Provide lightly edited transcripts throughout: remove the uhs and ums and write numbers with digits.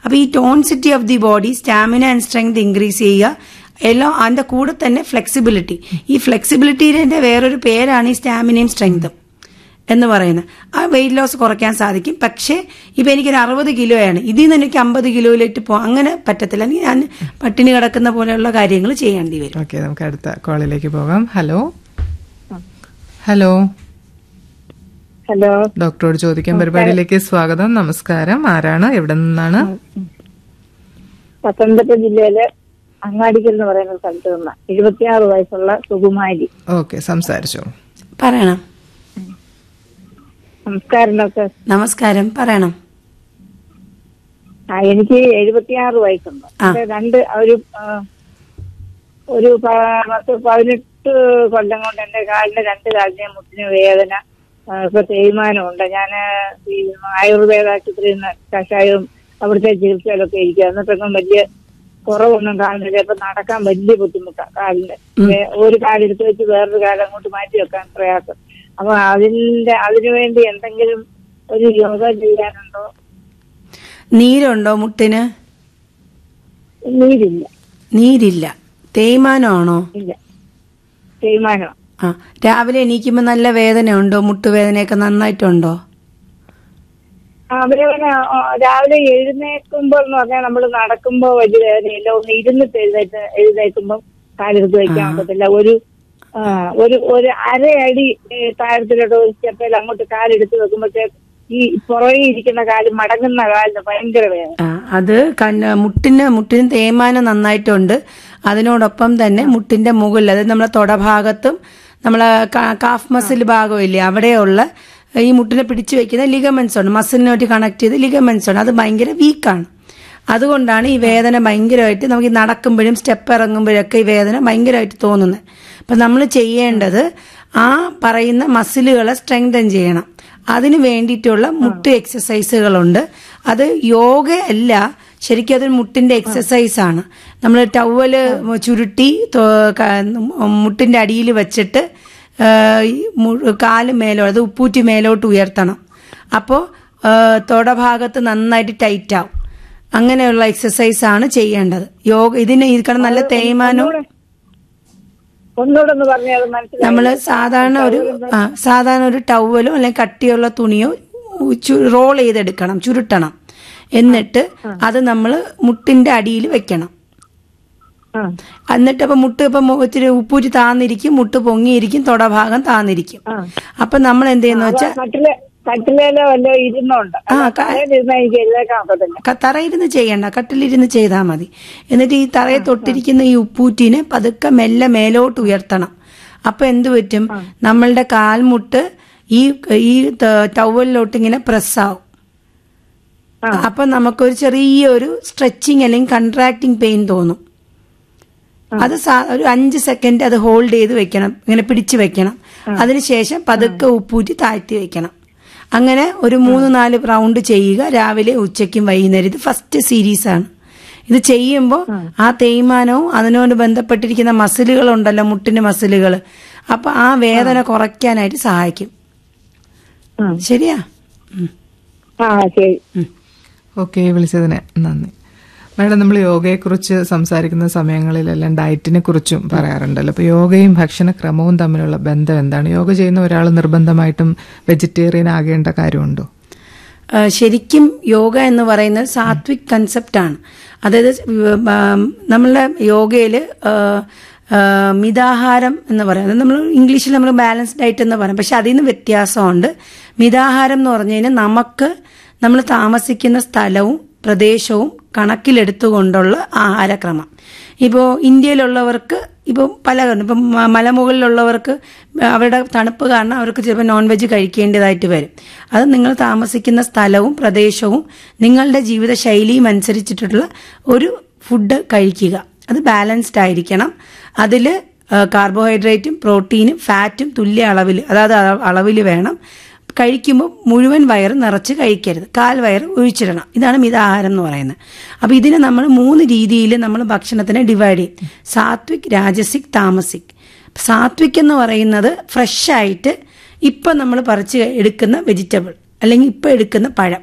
അപ്പൊ ഈ ടോൺസിറ്റി of the body, stamina and strength increase ചെയ്യുക, എല്ലാം അതിന്റെ കൂടെ തന്നെ ഫ്ലെക്സിബിലിറ്റി. ഈ ഫ്ലെക്സിബിലിറ്റിയുടെ വേറൊരു പേരാണ് ഈ സ്റ്റാമിനയും സ്ട്രെങ്തും എന്ന് പറയുന്നത്. ആ വെയിറ്റ് ലോസ് കുറയ്ക്കാൻ സാധിക്കും. പക്ഷേ ഇപ്പൊ എനിക്കൊരു 60 കിലോയാണ്, ഇതിൽ നിന്ന് എനിക്ക് 50 കിലോയിലേക്ക് പോകാം, അങ്ങനെ പറ്റത്തില്ല. അല്ലെങ്കിൽ ഞാൻ പട്ടിണി കിടക്കുന്ന പോലെയുള്ള കാര്യങ്ങൾ ചെയ്യേണ്ടി വരും. ഓക്കെ, നമുക്ക് അടുത്ത കോളിലേക്ക് പോകാം. ഹലോ ഹലോ ഹലോ, ഡോക്ടറോട് ചോദിക്കാൻ പരിപാടിയിലേക്ക് സ്വാഗതം. നമസ്കാരം. ആരാണ്, എവിടെ നിന്നാണ്? പത്തനംതിട്ട ജില്ലയിലെ അങ്ങാടിക്കൽ എന്ന് പറയുന്ന സ്ഥലത്ത് നിന്ന് 76 വയസ്സുള്ള സുകുമാരി. ഓക്കെ, സംസാരിച്ചോ. പറയണം. നമസ്കാരം ഡോക്ടർ. നമസ്കാരം, പറയണം. എനിക്ക് 76 വയസ്സുണ്ട്. ഒരു 18 കൊല്ലം കൊണ്ട് എന്റെ കാലിന്റെ 2 കാലിന്റെയും മുട്ടിന് വേദന, ഇപ്പൊ തേയ്മാനമുണ്ട്. ഞാൻ ഈ ആയുർവേദ ആശുപത്രിയിൽ നിന്ന് കഷായവും അവിടുത്തെ ചികിത്സയിലൊക്കെ ഇരിക്കുക. എന്നിട്ടൊന്നും വലിയ കുറവൊന്നും കാണുന്നില്ല. ഇപ്പൊ നടക്കാൻ വലിയ ബുദ്ധിമുട്ടാണ് കാലിന്റെ. ഒരു കാലെടുത്ത് വെച്ച് വേറൊരു കാലം അങ്ങോട്ട് മാറ്റി വെക്കാൻ പ്രയാസം. അപ്പൊ അതിനുവേണ്ടി എന്തെങ്കിലും ഒരു യോഗ ചെയ്യാനുണ്ടോ? നീരുണ്ടോ മുട്ടിന്? നീരില്ല. തേയ്മാനമാണോ? ഇല്ല, തേയ്മാനോ. ആ, രാവിലെ എണീക്കുമ്പോ നല്ല വേദന ഉണ്ടോ? മുട്ടുവേദനയൊക്കെ നന്നായിട്ടുണ്ടോ? വേദന രാവിലെ എഴുന്നേൽക്കുമ്പോ എന്ന് പറഞ്ഞാൽ നമ്മൾ നടക്കുമ്പോ വലിയ വേദനയില്ല. ഒന്ന് ഇരുന്നിട്ട് എഴുന്നേൽക്കുമ്പോ കാലെടുത്ത് വയ്ക്കാൻ പറ്റത്തില്ല. ഒരു അരയടി താഴത്തിലോട്ട് ഒരു സ്റ്റെപ്പിൽ അങ്ങോട്ട് കാലെടുത്ത് വെക്കുമ്പോഴത്തേക്ക് ഈ പുറകെ ഇരിക്കുന്ന കാല്, മടങ്ങുന്ന കാലിന് ഭയങ്കര വേദന. അത് മുട്ടിന് തേയ്മാനം നന്നായിട്ടുണ്ട്. അതിനോടൊപ്പം തന്നെ മുട്ടിന്റെ മുകളിൽ, അതായത് നമ്മളെ തൊടഭാഗത്തും നമ്മളെ കാഫ് മസിൽ ഭാഗമില്ലേ, അവിടെയുള്ള ഈ മുട്ടിനെ പിടിച്ചു വെക്കുന്ന ലിഗമെന്റ്സ് ഉണ്ട്, മസിലിനോട്ട് കണക്ട് ചെയ്ത് ലിഗമെന്റ്സ് ഉണ്ട്. അത് ഭയങ്കര വീക്കാണ്. അതുകൊണ്ടാണ് ഈ വേദന ഭയങ്കരമായിട്ട് നമുക്ക് ഈ നടക്കുമ്പോഴും സ്റ്റെപ്പ് ഇറങ്ങുമ്പോഴൊക്കെ ഈ വേദന ഭയങ്കരമായിട്ട് തോന്നുന്നത്. അപ്പം നമ്മൾ ചെയ്യേണ്ടത് ആ പറയുന്ന മസിലുകളെ സ്ട്രെങ്തൻ ചെയ്യണം. അതിന് വേണ്ടിയിട്ടുള്ള മുട്ട് എക്സസൈസുകളുണ്ട്. അത് യോഗ അല്ല, ശരിക്കും അതൊരു മുട്ടിന്റെ എക്സസൈസ് ആണ്. നമ്മൾ ടവല് ചുരുട്ടി മുട്ടിന്റെ അടിയിൽ വെച്ചിട്ട് കാല് അത് ഉപ്പൂറ്റി മേലോട്ട് ഉയർത്തണം. അപ്പോൾ തൊടഭാഗത്ത് നന്നായിട്ട് ടൈറ്റ് ആവും. അങ്ങനെയുള്ള എക്സസൈസ് ആണ് ചെയ്യേണ്ടത്. ഇതിന് നല്ല തേയ്മാനവും. നമ്മൾ സാധാരണ ഒരു ടവലോ അല്ലെങ്കിൽ കട്ടിയുള്ള തുണിയോ റോൾ ചെയ്തെടുക്കണം, ചുരുട്ടണം. എന്നിട്ട് അത് നമ്മൾ മുട്ടിന്റെ അടിയിൽ വെക്കണം. എന്നിട്ട് അപ്പൊ മുട്ട് ഇച്ചിരി ഉപ്പൂറ്റി താന്നിരിക്കും, മുട്ട് പൊങ്ങിയിരിക്കും, തൊടഭാഗം താന്നിരിക്കും. അപ്പൊ നമ്മൾ എന്ത് ചെയ്യുന്ന വെച്ചാൽ തറയിരുന്ന് ചെയ്യണ്ട, കട്ടിലിരുന്ന് ചെയ്താൽ മതി. എന്നിട്ട് ഈ തറയെ തൊട്ടിരിക്കുന്ന ഈ ഉപ്പൂറ്റിനെ പതുക്കെ മെല്ലെ മേലോട്ട് ഉയർത്തണം. അപ്പൊ എന്ത് പറ്റും, നമ്മളുടെ കാൽമുട്ട് ഈ ടവലിലോട്ട് ഇങ്ങനെ പ്രസ്സാവും. അപ്പൊ നമുക്കൊരു ചെറിയൊരു സ്ട്രെച്ചിങ് അല്ലെങ്കിൽ കൺട്രാക്ടിങ് പെയിൻ തോന്നും. അത് ഒരു 5 സെക്കൻഡ് അത് ഹോൾഡ് ചെയ്ത് വെക്കണം, ഇങ്ങനെ പിടിച്ചു വെക്കണം. അതിനുശേഷം പതുക്കെ ഉപ്പൂറ്റി താഴ്ത്തി വെക്കണം. അങ്ങനെ ഒരു 3-4 റൗണ്ട് ചെയ്യുക, രാവിലെ ഉച്ചയ്ക്കും വൈകുന്നേരം. ഇത് ഫസ്റ്റ് സീരീസ് ആണ്. ഇത് ചെയ്യുമ്പോൾ ആ തേയ്മാനവും അതിനോട് ബന്ധപ്പെട്ടിരിക്കുന്ന മസിലുകളുണ്ടല്ലോ, മുട്ടിന്റെ മസിലുകൾ, അപ്പൊ ആ വേദന കുറയ്ക്കാനായിട്ട് സഹായിക്കും. ശരിയാ? ഓക്കെ, വിളിച്ചതിന് നന്ദി. മാഡം, നമ്മൾ യോഗയെക്കുറിച്ച് സംസാരിക്കുന്ന സമയങ്ങളിലെല്ലാം ഡയറ്റിനെ കുറിച്ചും പറയാറുണ്ടല്ലോ. അപ്പോൾ യോഗയും ഭക്ഷണക്രമവും തമ്മിലുള്ള ബന്ധം എന്താണ്? യോഗ ചെയ്യുന്ന ഒരാൾ നിർബന്ധമായിട്ടും വെജിറ്റേറിയൻ ആകേണ്ട കാര്യമുണ്ടോ? ശരിക്കും യോഗ എന്ന് പറയുന്നത് സാത്വിക് കൺസെപ്റ്റാണ്. അതായത് നമ്മളുടെ യോഗയിൽ മിതാഹാരം എന്ന് പറയുന്നത്, നമ്മൾ ഇംഗ്ലീഷിൽ നമ്മൾ ബാലൻസ് ഡയറ്റ് എന്ന് പറയും. പക്ഷെ അതിൽ നിന്ന് വ്യത്യാസമുണ്ട്. മിതാഹാരം എന്ന് പറഞ്ഞു കഴിഞ്ഞാൽ നമ്മൾ താമസിക്കുന്ന സ്ഥലവും പ്രദേശവും കണക്കിലെടുത്തുകൊണ്ടുള്ള ആഹാരക്രമം. ഇപ്പോൾ ഇന്ത്യയിലുള്ളവർക്ക് ഇപ്പോൾ ഇപ്പം മലമുകളിലുള്ളവർക്ക് അവരുടെ തണുപ്പ് കാരണം അവർക്ക് ചിലപ്പോൾ നോൺ വെജ് കഴിക്കേണ്ടതായിട്ട് വരും. അത് നിങ്ങൾ താമസിക്കുന്ന സ്ഥലവും പ്രദേശവും നിങ്ങളുടെ ജീവിതശൈലിയും അനുസരിച്ചിട്ടുള്ള ഒരു ഫുഡ് കഴിക്കുക. അത് ബാലൻസ്ഡ് ആയിരിക്കണം. അതിൽ കാർബോഹൈഡ്രേറ്റും പ്രോട്ടീനും ഫാറ്റും തുല്യ അളവിൽ, അതായത് അളവിൽ വേണം. കഴിക്കുമ്പോൾ മുഴുവൻ വയറ് നിറച്ച് കഴിക്കരുത്, കാൽ വയറ് ഒഴിച്ചിടണം. ഇതാണ് മിതാഹാരം എന്ന് പറയുന്നത്. അപ്പോൾ ഇതിനെ നമ്മൾ 3 രീതിയിൽ നമ്മൾ ഭക്ഷണത്തിനെ ഡിവൈഡ് ചെയ്യും: സാത്വിക്, രാജസിക്, താമസിക്. സാത്വിക് എന്ന് പറയുന്നത് ഫ്രഷ് ആയിട്ട് ഇപ്പം നമ്മൾ പറിച്ച് എടുക്കുന്ന വെജിറ്റബിൾ അല്ലെങ്കിൽ ഇപ്പം എടുക്കുന്ന പഴം.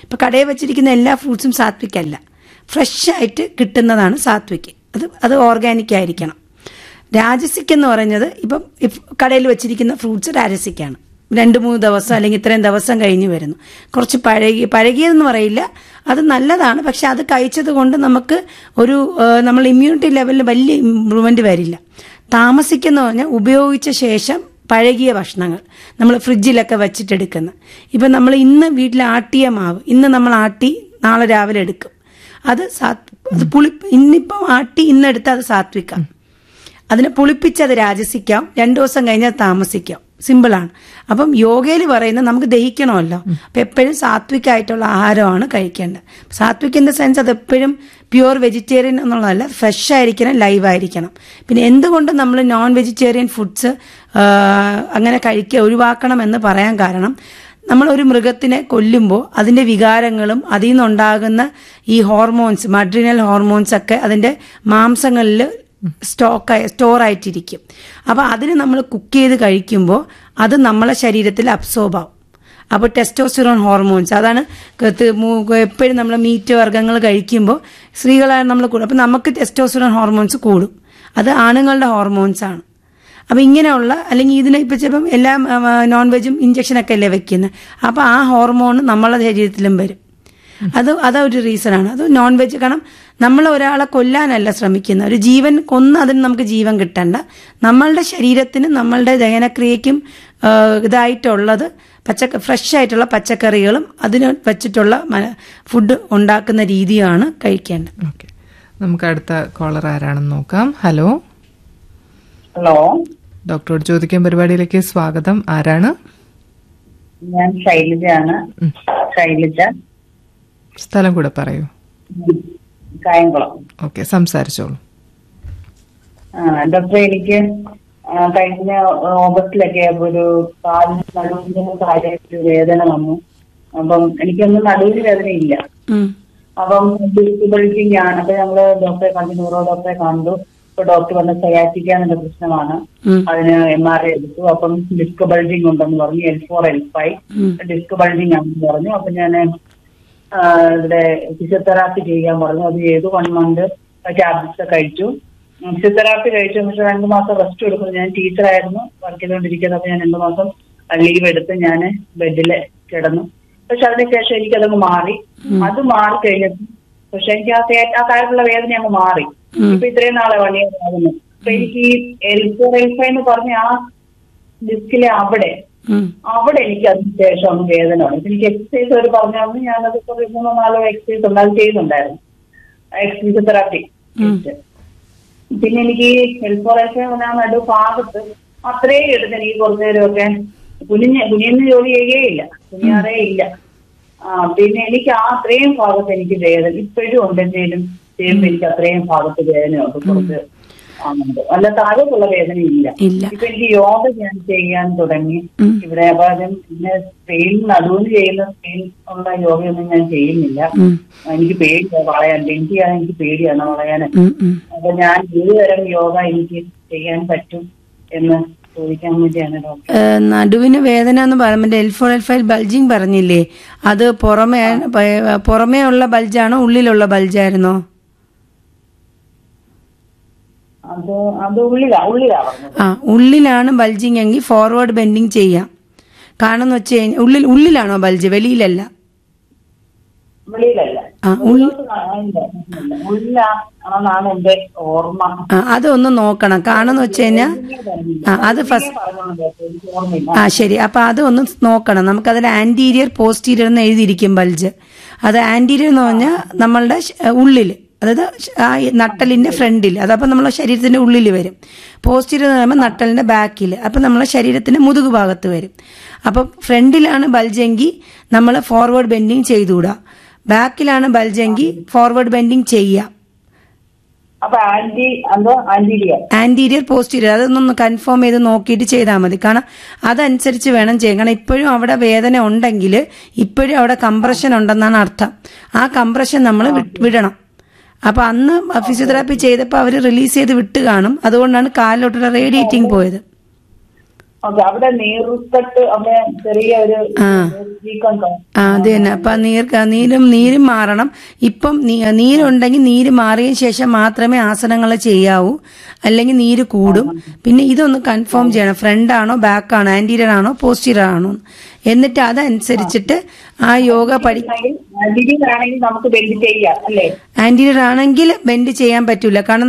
ഇപ്പം കടയിൽ വെച്ചിരിക്കുന്ന എല്ലാ ഫ്രൂട്ട്സും സാത്വിക് അല്ല. ഫ്രഷ് ആയിട്ട് കിട്ടുന്നതാണ് സാത്വിക്. അത് ഓർഗാനിക് ആയിരിക്കണം. രാജസിക് എന്ന് പറയുന്നത് ഇപ്പം കടയിൽ വെച്ചിരിക്കുന്ന ഫ്രൂട്ട്സ് രാജസിക്കാണ്. 2-3 ദിവസം അല്ലെങ്കിൽ ഇത്രയും ദിവസം കഴിഞ്ഞ് വരുന്നു. കുറച്ച് പഴകിയതെന്ന് പറയില്ല, അത് നല്ലതാണ്. പക്ഷെ അത് കഴിച്ചത് കൊണ്ട് നമുക്ക് നമ്മൾ ഇമ്മ്യൂണിറ്റി ലെവലിൽ വലിയ ഇമ്പ്രൂവ്മെന്റ് വരില്ല. താമസിക്കുന്ന പറഞ്ഞാൽ ഉപയോഗിച്ച ശേഷം പഴകിയ ഭക്ഷണങ്ങൾ നമ്മൾ ഫ്രിഡ്ജിലൊക്കെ വെച്ചിട്ടെടുക്കുന്ന, ഇപ്പം നമ്മൾ ഇന്ന് വീട്ടിൽ ആട്ടിയ മാവ് ഇന്ന് നമ്മൾ ആട്ടി നാളെ രാവിലെ എടുക്കും, അത് ഇന്നിപ്പം ആട്ടി ഇന്നെടുത്ത് അത് സാത്വിക്കാം. അതിനെ പുളിപ്പിച്ചത് രാജസിക്കാം. 2 ദിവസം കഴിഞ്ഞാൽ താമസിക്കാം. സിമ്പിളാണ്. അപ്പം യോഗയിൽ പറയുന്നത് നമുക്ക് ദഹിക്കണമല്ലോ. അപ്പം എപ്പോഴും സാത്വിക് ആയിട്ടുള്ള ആഹാരമാണ് കഴിക്കേണ്ടത്. സാത്വിക് ഇൻ ദ സെൻസ് അത് എപ്പോഴും പ്യുവർ വെജിറ്റേറിയൻ എന്നുള്ളതല്ല, ഫ്രഷ് ആയിരിക്കണം, ലൈവ് ആയിരിക്കണം. പിന്നെ എന്തുകൊണ്ട് നമ്മൾ നോൺ വെജിറ്റേറിയൻ ഫുഡ്സ് അങ്ങനെ ഒഴിവാക്കണം എന്ന് പറയാൻ കാരണം, നമ്മളൊരു മൃഗത്തിനെ കൊല്ലുമ്പോൾ അതിന്റെ വികാരങ്ങളും അതിൽ നിന്നുണ്ടാകുന്ന ഈ ഹോർമോൺസ്, അഡ്രിനൽ ഹോർമോൺസ് ഒക്കെ അതിന്റെ മാംസങ്ങളിൽ സ്റ്റോർ ആയിട്ടിരിക്കും. അപ്പോൾ അതിന് നമ്മൾ കുക്ക് ചെയ്ത് കഴിക്കുമ്പോൾ അത് നമ്മളെ ശരീരത്തിൽ അബ്സോർബ് ആവും. അപ്പോൾ ടെസ്റ്റോസ്റ്റിറോൺ ഹോർമോൺസ്, അതാണ് എപ്പോഴും നമ്മൾ മീറ്റ് വർഗ്ഗങ്ങൾ കഴിക്കുമ്പോൾ സ്ത്രീകളായ നമ്മൾ കൂടും. അപ്പം നമുക്ക് ടെസ്റ്റോസ്റ്റിറോൺ ഹോർമോൺസ് കൂടും. അത് ആണുങ്ങളുടെ ഹോർമോൺസ് ആണ്. അപ്പം ഇങ്ങനെയുള്ള, അല്ലെങ്കിൽ ഇതിനെ ഇപ്പം ചിലപ്പം എല്ലാം നോൺ വെജും ഇഞ്ചക്ഷനൊക്കെ അല്ലേ വെക്കുന്നത്, അപ്പം ആ ഹോർമോൺ നമ്മളെ ശരീരത്തിലും വരും. അതൊരു റീസണാണ്. അത് നോൺ വെജ്. കാരണം നമ്മൾ ഒരാളെ കൊല്ലാനല്ല ശ്രമിക്കുന്ന, ഒരു ജീവൻ കൊന്ന് അതിന് നമുക്ക് ജീവൻ കിട്ടണ്ട. നമ്മളുടെ ശരീരത്തിന് നമ്മളുടെ ദഹനക്രിയയ്ക്കും ഇതായിട്ടുള്ളത് ഫ്രഷ് ആയിട്ടുള്ള പച്ചക്കറികളും അതിന് വെച്ചിട്ടുള്ള ഫുഡ് ഉണ്ടാക്കുന്ന രീതിയാണ് കഴിക്കേണ്ടത്. ഓക്കെ, നമുക്ക് അടുത്ത കോളർ ആരാണെന്ന് നോക്കാം. ഹലോ. ഹലോ, ഡോക്ടറോട് ചോദിക്കാൻ പരിപാടിയിലേക്ക് സ്വാഗതം. ആരാണ്? ഞാൻ ശൈലജയാണ്. ശൈലജ. സ്ഥലം കൂടെ പറയൂ. കായംകുളം. ഓക്കെ, സംസാരിച്ചോളൂ. ഡോക്ടറെ, എനിക്ക് കഴിഞ്ഞ ഓഗസ്റ്റിലൊക്കെ ഒരു കാലിന് നടുവിന് കാര്യമായിട്ട് വേദന വന്നു. അപ്പം എനിക്കൊന്നും നടുവിന് വേദനയില്ല. അപ്പം ഡിസ്കബിലിറ്റിംഗ് ആണ്. അപ്പൊ ഞങ്ങള് ഡോക്ടറെ കണ്ടു, ന്യൂറോ ഡോക്ടറെ കണ്ടു. ഇപ്പൊ ഡോക്ടർ പറഞ്ഞ സയാറ്റിക്കാനുള്ള പ്രശ്നമാണ്, അതിന് MRI എടുത്തു. അപ്പം ഡിസ്ക് ബൾജിങ് ഉണ്ടെന്ന് പറഞ്ഞു. L4 L5 ഡിസ്ക് ബൾജിങ് ആണെന്ന് പറഞ്ഞു. അപ്പൊ ഞാൻ ഇവിടെ ഫിസിയോതെറാപ്പി ചെയ്യാൻ പറഞ്ഞു. അത് ചെയ്തു. 1 month ടാബ്ലറ്റ്സ് കഴിച്ചു. ഫിസിയോതെറാപ്പി കഴിച്ചു. പക്ഷെ 2 മാസം റെസ്റ്റ് എടുക്കുന്നു. ഞാൻ ടീച്ചറായിരുന്നു, വർക്ക് ചെയ്തുകൊണ്ടിരിക്കുന്നത്. അപ്പൊ ഞാൻ 2 മാസം ലീവ് എടുത്ത് ഞാൻ ബെഡില് കിടന്നു. പക്ഷെ അതിനുശേഷം എനിക്കതങ്ങ് മാറി. അത് മാറി കഴിഞ്ഞപ്പോൾ പക്ഷെ എനിക്ക് ആ കാര്യമുള്ള വേദന അങ്ങ് മാറി. ഇപ്പൊ ഇത്രയും നാളെ 1 year ആകുന്നു. അപ്പൊ എനിക്ക് ഈ L4 L5 എന്ന് പറഞ്ഞ ആ ഡിസ്കിലെ അവിടെ എനിക്ക് അതിന് ശേഷം ഒന്ന് വേദന ഉണ്ട്. എനിക്ക് എക്സസൈസ് അവർ പറഞ്ഞു. ഞാനത് 3-4 എക്സസൈസ് ഉണ്ട്, അത് ചെയ്യുന്നുണ്ടായിരുന്നു, ഫിസിയോതെറാപ്പി. പിന്നെ എനിക്ക് L4 L5 നടു ഭാഗത്ത് അത്രയും എടുത്ത് എനിക്ക് കുറച്ചു നേരമൊക്കെ കുനിഞ്ഞ് ജോലി ചെയ്യുകയില്ല, കുനിയാറേ ഇല്ല. പിന്നെ എനിക്ക് ആ അത്രയും ഭാഗത്ത് എനിക്ക് വേദന ഇപ്പോഴും ഉണ്ടെന്നേലും ചെയ്യുമ്പോൾ എനിക്ക് അത്രയും ഭാഗത്ത് വേദനയുണ്ട്. കുറച്ച് അല്ല, താഴോട്ടുള്ള വേദന ഇല്ല. ഇപ്പൊ എനിക്ക് യോഗ ഞാൻ ചെയ്യാൻ തുടങ്ങി ഇവിടെ. അപ്പൊ പിന്നെ സ്പെയിൻ നടുവിന് ചെയ്യുന്ന സ്പെയിൻ ഉള്ള യോഗയൊന്നും ഞാൻ ചെയ്യുന്നില്ല. എനിക്ക് പേടിയാണ് വളയാൻ. ഡെങ്കിയാണ്, എനിക്ക് പേടിയാണ് വളയാൻ. അപ്പൊ ഞാൻ ഏതുതരം യോഗ എനിക്ക് ചെയ്യാൻ പറ്റും എന്ന് ചോദിക്കാൻ വേണ്ടിയാണ് ഡോക്ടർ. നടുവിന് വേദന എന്ന് പറയുമ്പോൾ L4 L5 ബൾജിങ് പറഞ്ഞില്ലേ, അത് പുറമേ ഉള്ള ബൾജാണോ ഉള്ളിലുള്ള ബൾജായിരുന്നോ? ഉള്ളിലാണ് ബൾജിങ് എങ്കിൽ ഫോർവേഡ് ബെൻഡിങ് ചെയ്യാം. കാരണം എന്ന് വെച്ച് കഴിഞ്ഞാൽ ഉള്ളിലാണോ ബൾജ്, വെളിയിലല്ല? അതൊന്ന് നോക്കണം. കാരണം എന്ന് വെച്ച് കഴിഞ്ഞാൽ അത് ഫസ്റ്റ് ശരി. അപ്പൊ അതൊന്ന് നോക്കണം. നമുക്കതിൽ ആന്റീരിയർ പോസ്റ്റീരിയർ എന്ന് എഴുതിയിരിക്കും ബൾജ്. അത് ആന്റീരിയർ എന്ന് പറഞ്ഞാൽ നമ്മളുടെ ഉള്ളില്, അതായത് ആ നട്ടലിന്റെ ഫ്രണ്ടിൽ, അതപ്പോൾ നമ്മളെ ശരീരത്തിന്റെ ഉള്ളിൽ വരും. പോസ്റ്റീരിയർ എന്ന് പറയുമ്പോൾ നട്ടലിന്റെ ബാക്കിൽ, അപ്പം നമ്മളെ ശരീരത്തിന്റെ മുതുകു ഭാഗത്ത് വരും. അപ്പം ഫ്രണ്ടിലാണ് ബൾജെങ്കിൽ നമ്മൾ ഫോർവേഡ് ബെൻഡിങ് ചെയ്തുകൂടാ. ബാക്കിലാണ് ബൾജെങ്കിൽ ഫോർവേഡ് ബെൻഡിങ് ചെയ്യാം. ആന്റീരിയർ പോസ്റ്റീരിയർ അതൊന്നൊന്ന് കൺഫേം ചെയ്ത് നോക്കിയിട്ട് ചെയ്താൽ മതി. കാരണം അതനുസരിച്ച് വേണം ചെയ്യാൻ. കാരണം ഇപ്പോഴും അവിടെ വേദന ഉണ്ടെങ്കിൽ ഇപ്പോഴും അവിടെ കംപ്രഷൻ ഉണ്ടെന്നാണ് അർത്ഥം. ആ കംപ്രഷൻ നമ്മൾ വിടണം. അപ്പൊ അന്ന് ഫിസിയോതെറാപ്പി ചെയ്തപ്പോൾ അവർ റിലീസ് ചെയ്ത് വിട്ട് കാണും. അതുകൊണ്ടാണ് കാലിലോട്ടുള്ള റേഡിയേറ്റിംഗ് പോയത്. ഓക്കെ, അവിടെ നീർക്കെട്ട് അവിടെ ചെറിയ ഒരു വീക്കം കാണും. അത് തന്നെ. അപ്പൊ നീരും മാറണം. ഇപ്പം നീരുണ്ടെങ്കിൽ നീര് മാറിയ ശേഷം മാത്രമേ ആസനങ്ങൾ ചെയ്യാവൂ, അല്ലെങ്കിൽ നീര് കൂടും. പിന്നെ ഇതൊന്ന് കൺഫേം ചെയ്യണം, ഫ്രണ്ട് ആണോ ബാക്ക് ആണോ, ആന്റീരിയർ ആണോ പോസ്റ്റീരിയർ ആണോ, എന്നിട്ട് അതനുസരിച്ചിട്ട് ആ യോഗ ആണെങ്കിൽ നമുക്ക് ബെൻഡ് ചെയ്യാം അല്ലേ? ആന്റീരിയർ ആണെങ്കിൽ ബെൻഡ് ചെയ്യാൻ പറ്റൂല, കാരണം